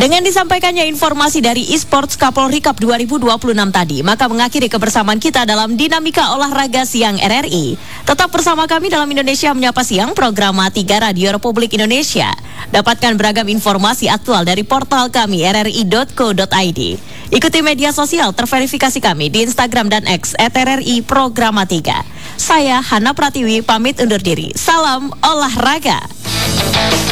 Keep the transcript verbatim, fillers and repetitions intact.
Dengan disampaikannya informasi dari eSports Kapolri Cup dua ribu dua puluh enam tadi, maka mengakhiri kebersamaan kita dalam Dinamika Olahraga Siang R R I. Tetap bersama kami dalam Indonesia Menyapa Siang, program tiga Radio Republik Indonesia. Dapatkan beragam informasi aktual dari portal kami r r i dot co dot i d. Ikuti media sosial terverifikasi kami di Instagram dan X et r r i Programa tiga. Saya Hana Pratiwi pamit undur diri. Salam olahraga.